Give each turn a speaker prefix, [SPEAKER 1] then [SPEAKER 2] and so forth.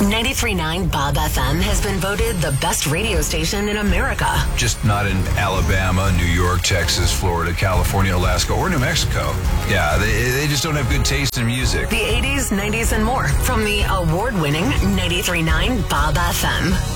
[SPEAKER 1] 93.9 Bob FM has been voted the best radio station in America.
[SPEAKER 2] Just not in Alabama, New York, Texas, Florida, California, Alaska, or New Mexico. Yeah, they just don't have good taste in music.
[SPEAKER 1] The 80s, 90s, and more from the award-winning 93.9 Bob FM.